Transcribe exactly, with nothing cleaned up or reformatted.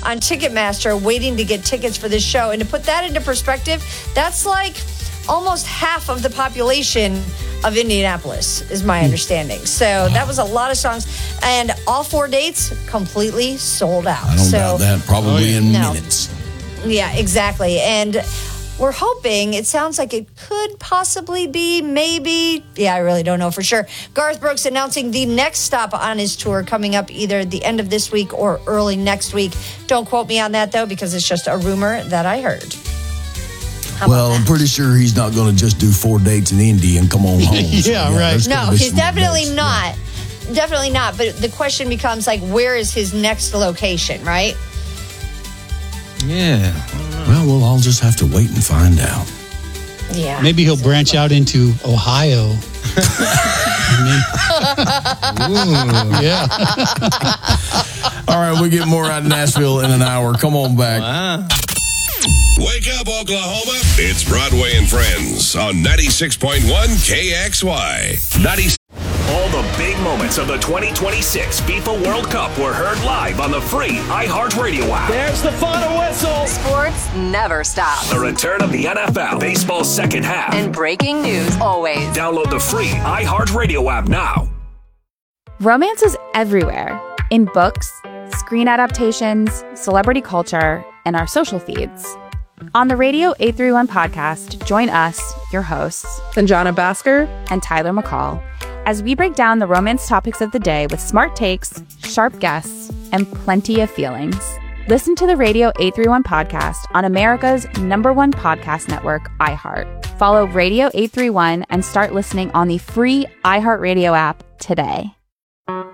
on Ticketmaster waiting to get tickets for this show. And to put that into perspective, that's like almost half of the population of Indianapolis, is my understanding. So that was a lot of songs. And all four dates completely sold out. I don't so, doubt that. Probably in no. minutes. Yeah, exactly. And we're hoping, it sounds like it could possibly be, maybe, yeah, I really don't know for sure. Garth Brooks announcing the next stop on his tour coming up either at the end of this week or early next week. Don't quote me on that, though, because it's just a rumor that I heard. How well, I'm pretty sure he's not going to just do four dates in Indy and come on home. yeah, so, yeah, right. No, he's definitely dates. not. Yeah. Definitely not. But the question becomes, like, where is his next location, right? Yeah. Well, we'll all just have to wait and find out. Yeah. Maybe he'll branch out into Ohio. I mean, yeah. All right, we'll get more out of Nashville in an hour. Come on back. Wow. Wake up, Oklahoma. It's Broadway and Friends on ninety-six point one K X Y. ninety All the big moments of the twenty twenty-six FIFA World Cup were heard live on the free iHeartRadio app. There's the final whistle. Sports never stop. The return of the N F L, baseball's second half. And breaking news always. Download the free iHeartRadio app now. Romance is everywhere. In books, screen adaptations, celebrity culture, and our social feeds. On the Radio eight thirty-one podcast, join us, your hosts, Sanjana Bhaskar and Tyler McCall, as we break down the romance topics of the day with smart takes, sharp guests, and plenty of feelings. Listen to the Radio eight thirty-one podcast on America's number one podcast network, iHeart. Follow Radio eight thirty-one and start listening on the free iHeartRadio app today.